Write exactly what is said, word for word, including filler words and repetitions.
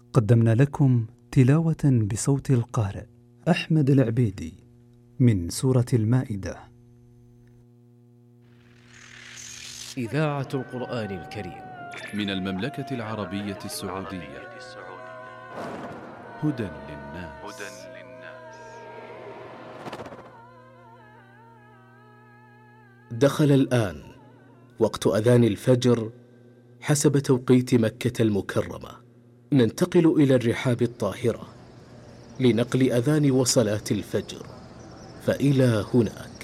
قدمنا لكم تلاوة بصوت القارئ أحمد العبيدي من سورة المائدة. إذاعة القرآن الكريم من المملكة العربية السعودية. هدى للناس. دخل الآن وقت أذان الفجر حسب توقيت مكة المكرمة. ننتقل إلى الرحاب الطاهرة لنقل أذان وصلاة الفجر، فإلى هناك.